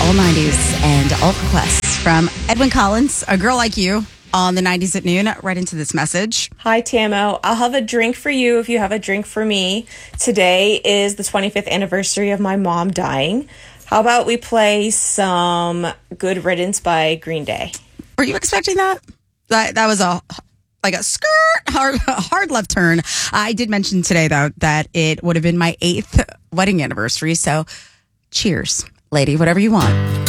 all 90s and all requests from Edwin Collins, A Girl Like You, on the 90s at noon. Right into this message. Hi, Tamo. I'll have a drink for you if you have a drink for me. Today is the 25th anniversary of my mom dying. How about we play some Good Riddance by Green Day? Were you expecting that? That was a hard left turn. I did mention today, though, that it would have been my 8th wedding anniversary. So cheers, lady, whatever you want.